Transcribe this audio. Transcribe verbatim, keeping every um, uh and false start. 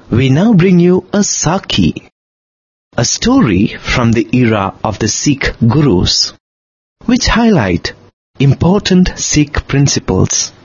we now bring you a Sakhi, a story from the era of the Sikh Gurus, which highlight important Sikh principles.